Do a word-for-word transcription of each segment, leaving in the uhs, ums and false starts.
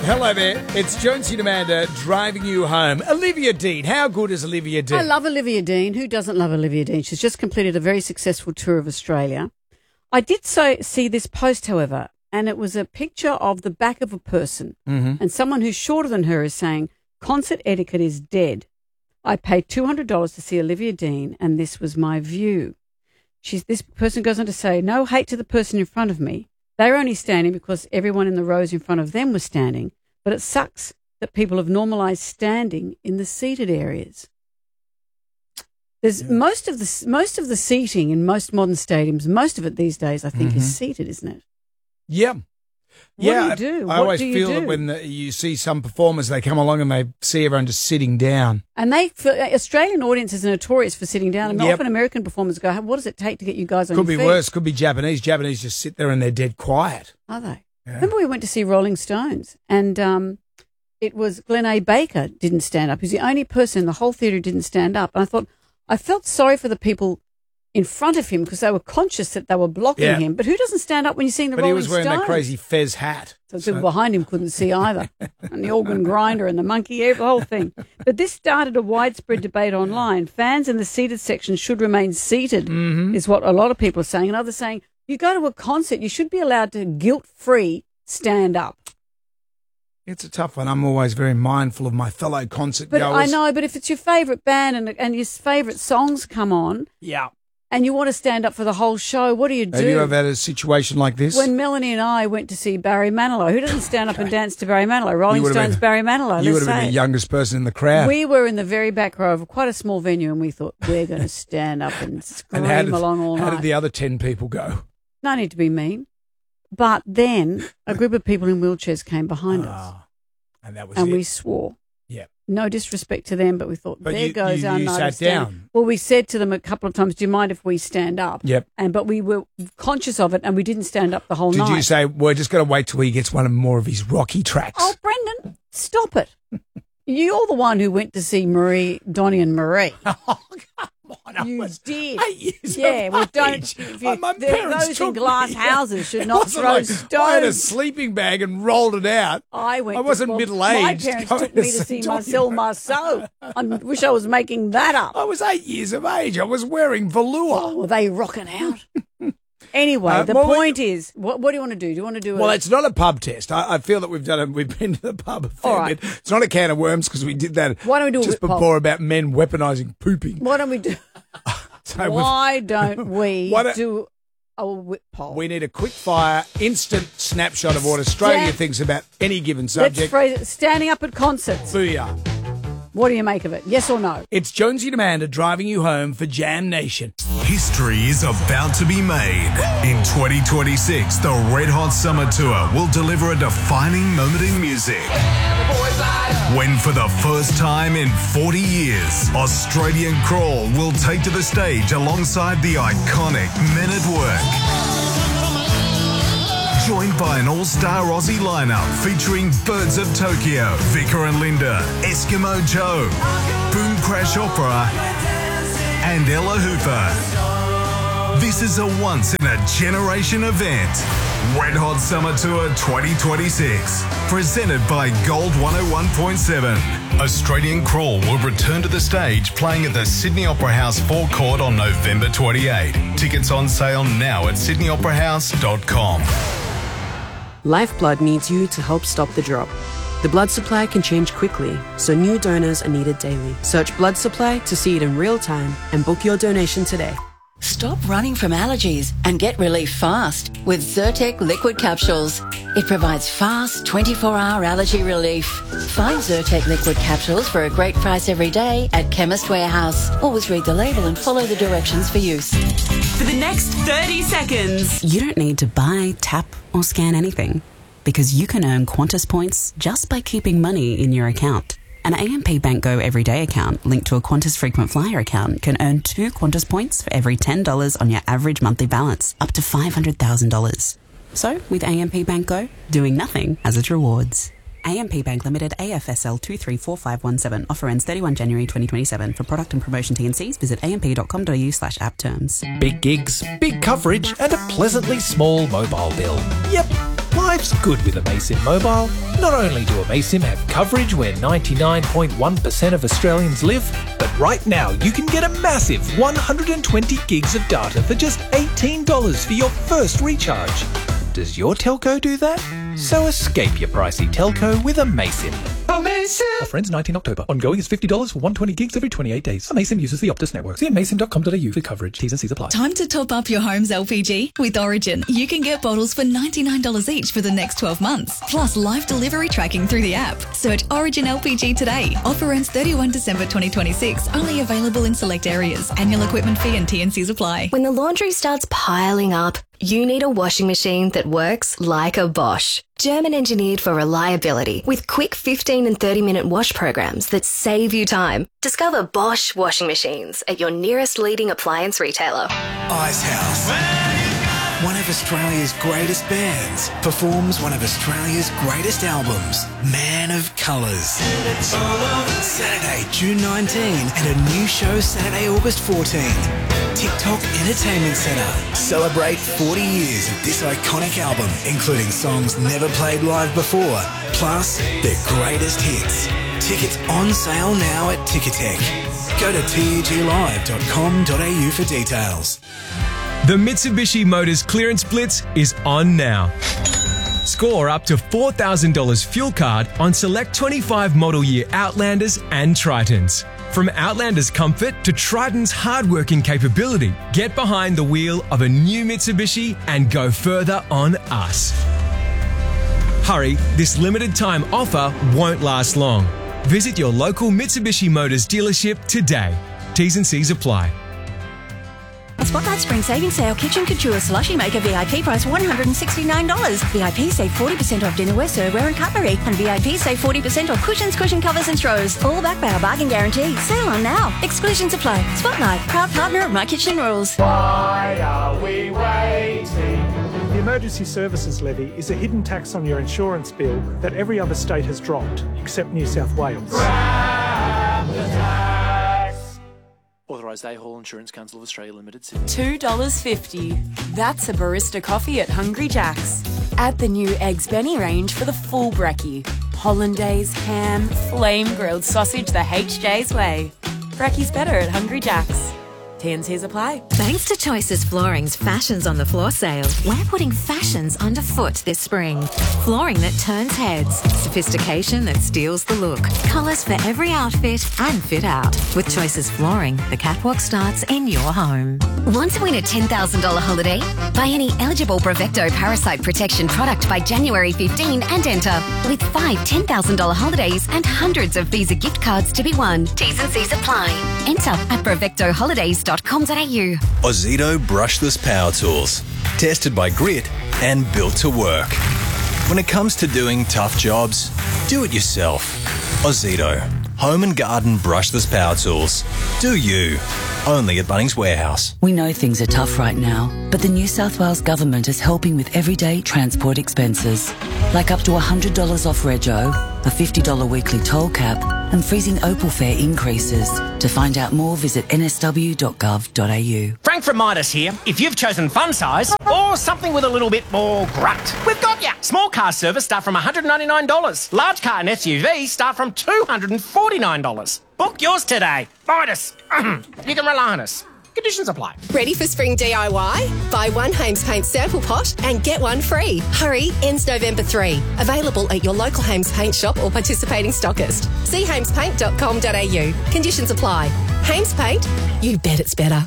Hello there. It's Jonesy and Amanda driving you home. Olivia Dean. How good is Olivia Dean? I love Olivia Dean. Who doesn't love Olivia Dean? She's just completed a very successful tour of Australia. I did so see this post, however, and it was a picture of the back of a person, mm-hmm. and someone who's shorter than her is saying, concert etiquette is dead. I paid two hundred dollars to see Olivia Dean, and this was my view. She's, this person goes on to say, no hate to the person in front of me. They were only standing because everyone in the rows in front of them was standing, but it sucks that people have normalised standing in the seated areas. There's yeah. most of the most of the seating in most modern stadiums. Most of it these days, I think, mm-hmm. is seated, isn't it? Yeah, what yeah. do you do? I what always do you feel do? that when the, you see some performers, they come along and they see everyone just sitting down. And they feel, Australian audiences are notorious for sitting down, and yep. often American performers go, "What does it take to get you guys on Could your be feet?" worse. Could be Japanese. Japanese just sit there and they're dead quiet. Are they? Yeah. Remember we went to see Rolling Stones, and um, it was Glenn A. Baker didn't stand up. He was the only person in the whole theatre who didn't stand up. And I thought, I felt sorry for the people in front of him because they were conscious that they were blocking yeah. him. But who doesn't stand up when you're seeing the but Rolling Stones? But he was wearing Stones? that crazy fez hat. So the people behind him couldn't see either. And the organ grinder and the monkey, the whole thing. But this started a widespread debate online. Fans in the seated section should remain seated, mm-hmm. is what a lot of people are saying. And others saying, you go to a concert, you should be allowed to guilt-free stand up. It's a tough one. I'm always very mindful of my fellow concert but goers. I know, but if it's your favourite band and and your favourite songs come on, yeah, and you want to stand up for the whole show, what do you do? Have you ever had a situation like this? When Melanie and I went to see Barry Manilow, who doesn't stand up and dance to Barry Manilow? Rolling Stones, been, Barry Manilow. You would have been the youngest person in the crowd. We were in the very back row of quite a small venue, and we thought, we're going to stand up and scream and how did, along all how night. How did the other ten people go? No need to be mean. But then a group of people in wheelchairs came behind oh, us. And that was And it. we swore. Yeah. No disrespect to them, but we thought, but there you, goes you, our you night sat of stand. down. Well, we said to them a couple of times, do you mind if we stand up? Yep. And But we were conscious of it, and we didn't stand up the whole Did night. Did you say, we're just going to wait till he gets one of more of his Rocky tracks? Oh, Brendan, stop it. You're the one who went to see Marie, Donnie and Marie. Oh, come on. I You was did. Eight years yeah, of well, age. don't. If you, My the- parents those took in glass me. houses should It not wasn't throw like stones. I had a sleeping bag and rolled it out. I went. I wasn't to, well, middle-aged My parents going took to me to see see Donnie Marcel Marie. Marceau. I wish I was making that up. I was eight years of age. I was wearing velour. Oh, were they rocking out? Anyway, Uh, the well, point we- is, what, what do you want to do? Do you want to do? Well, a, it's not a pub test. I, I feel that we've done it. We've been to the pub a fair All right. bit. It's not a can of worms because we did that Why don't we do a just whip pop? before about men weaponising pooping. What don't we do? So we've- Why don't we Why don't- do a whip poll? we need a quick fire, instant snapshot of what Australia Stand- thinks about any given Let's subject. phrase it. Standing up at concerts. Booyah. What do you make of it? Yes or no? It's Jonesy and Amanda driving you home for Jam Nation. History is about to be made. In twenty twenty-six, the Red Hot Summer Tour will deliver a defining moment in music. When for the first time in forty years, Australian Crawl will take to the stage alongside the iconic Men at Work. Joined by an all-star Aussie lineup featuring Birds of Tokyo, Vicar and Linda, Eskimo Joe, Boom Crash Opera, and Ella Hooper. This is a once-in-a-generation event. Red Hot Summer Tour twenty twenty-six, presented by Gold one oh one point seven. Australian Crawl will return to the stage playing at the Sydney Opera House forecourt on November twenty-eighth. Tickets on sale now at sydney opera house dot com. Lifeblood needs you to help stop the drop. The blood supply can change quickly, so new donors are needed daily. Search blood supply to see it in real time and book your donation today. Stop running from allergies and get relief fast with Zyrtec liquid capsules. It provides fast twenty-four hour allergy relief. Find Zyrtec liquid capsules for a great price every day at Chemist Warehouse. Always read the label and follow the directions for use. For the next thirty seconds. You don't need to buy, tap, or scan anything because you can earn Qantas points just by keeping money in your account. An A M P Bank Go Everyday account linked to a Qantas Frequent Flyer account can earn two Qantas points for every ten dollars on your average monthly balance, up to five hundred thousand dollars. So, with A M P Bank Go, doing nothing has its rewards. A M P Bank Limited, A F S L two three four five one seven. Offer ends thirty-first January twenty twenty-seven. For product and promotion T and Cs, visit a m p dot com dot a u slash app terms. Big gigs, big coverage, and a pleasantly small mobile bill. Yep, Life's good with Amaysim Mobile. Not only do Amaysim have coverage where ninety-nine point one percent of Australians live, but right now you can get a massive one hundred twenty gigs of data for just eighteen dollars for your first recharge. Does your telco do that? So escape your pricey telco with Amaysim. Amaysim! Offer ends nineteenth October. Ongoing is fifty dollars for one hundred twenty gigs every twenty-eight days. Amaysim uses the Optus network. See amaysim dot com dot a u for coverage. T's and C's apply. Time to top up your home's L P G with Origin. You can get bottles for ninety-nine dollars each for the next twelve months, plus live delivery tracking through the app. Search Origin L P G today. Offer ends thirty-first December twenty twenty-six. Only available in select areas. Annual equipment fee and T and C's apply. When the laundry starts piling up, you need a washing machine that works like a Bosch. German engineered for reliability with quick fifteen and thirty minute wash programs that save you time. Discover Bosch washing machines at your nearest leading appliance retailer. Icehouse, one of Australia's greatest bands, performs one of Australia's greatest albums, Man of Colours. Saturday, June nineteenth, and a new show Saturday, August fourteenth. TikTok Entertainment Centre. Celebrate forty years of this iconic album, including songs never played live before, plus their greatest hits. Tickets on sale now at Ticketek. Go to t a g live dot com dot a u for details. The Mitsubishi Motors Clearance Blitz is on now. Score up to four thousand dollars fuel card on select twenty-five model year Outlanders and Tritons. From Outlander's comfort to Triton's hard-working capability, get behind the wheel of a new Mitsubishi and go further on us. Hurry, this limited time offer won't last long. Visit your local Mitsubishi Motors dealership today. T's and C's apply. Spotlight Spring Savings Sale Kitchen Couture Slushy Maker V I P price one hundred sixty-nine dollars. V I P save forty percent off dinnerware, serveware and cutlery. And V I P save forty percent off cushions, cushion covers and throws. All backed by our bargain guarantee. Sale on now. Exclusions apply. Spotlight, proud partner of My Kitchen Rules. Why are we waiting? The Emergency Services Levy is a hidden tax on your insurance bill that every other state has dropped, except New South Wales. Grab the tax. Authorised A Hall Insurance Council of Australia Limited, Sydney. two dollars fifty. That's a barista coffee at Hungry Jack's. Add the new Eggs Benny range for the full brekkie. Hollandaise, ham, flame grilled sausage the H J's way. Brekkie's better at Hungry Jack's. T and C's apply. Thanks to Choices Flooring's Fashions on the Floor sale, we're putting fashions underfoot this spring. Flooring that turns heads, sophistication that steals the look, colours for every outfit and fit out. With Choices Flooring, the catwalk starts in your home. Want to win a ten thousand dollars holiday? Buy any eligible Brevecto Parasite Protection product by January fifteenth and enter. With five ten thousand dollars holidays and hundreds of Visa gift cards to be won. T's and C's apply. Enter at brevecto holidays dot com dot a u. Ozito brushless power tools. Tested by Grit and built to work. When it comes to doing tough jobs, do it yourself. Ozito. Home and garden brushless power tools. Do you. Only at Bunnings Warehouse. We know things are tough right now, but the New South Wales Government is helping with everyday transport expenses. Like up to one hundred dollars off rego, a fifty dollars weekly toll cap, and freezing Opal fare increases. To find out more, visit n s w dot gov dot a u. Frank from Midas here. If you've chosen fun size or something with a little bit more grunt, we've got ya. Small car service start from one hundred ninety-nine dollars. Large car and S U V start from two hundred forty-nine dollars. Book yours today. Midas. You can rely on us. Conditions apply. Ready for spring D I Y? Buy one Hames Paint sample pot and get one free. Hurry, ends November third. Available at your local Hames Paint shop or participating stockist. See hames paint dot com dot a u. Conditions apply. Hames Paint, you bet it's better.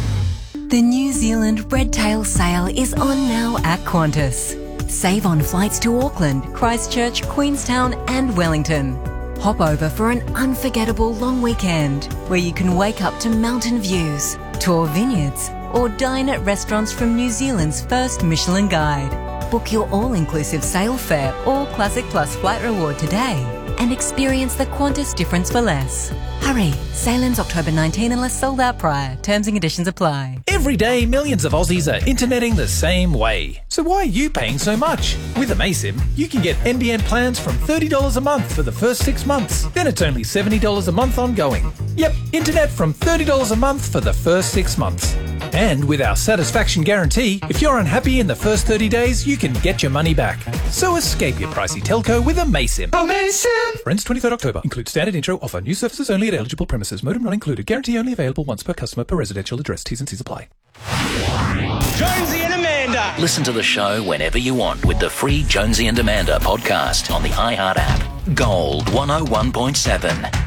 The New Zealand Red Tail Sale is on now at Qantas. Save on flights to Auckland, Christchurch, Queenstown and Wellington. Hop over for an unforgettable long weekend where you can wake up to mountain views, tour vineyards, or dine at restaurants from New Zealand's first Michelin Guide. Book your all-inclusive sail fare or Classic Plus flight reward today and experience the Qantas difference for less. Hurry, sail ends October nineteenth unless sold out prior. Terms and conditions apply. Every day, millions of Aussies are interneting the same way. So why are you paying so much? With Amaysim, you can get N B N plans from thirty dollars a month for the first six months. Then it's only seventy dollars a month ongoing. Yep, internet from thirty dollars a month for the first six months. And with our satisfaction guarantee, if you're unhappy in the first thirty days, you can get your money back. So escape your pricey telco with amaysim. Amaysim! For ends twenty-third October. Include standard intro. Offer new services only at eligible premises. Modem not included. Guarantee only available once per customer per residential address. T's and C's apply. Jonesy and Amanda. Listen to the show whenever you want with the free Jonesy and Amanda podcast on the iHeart app. Gold one oh one point seven.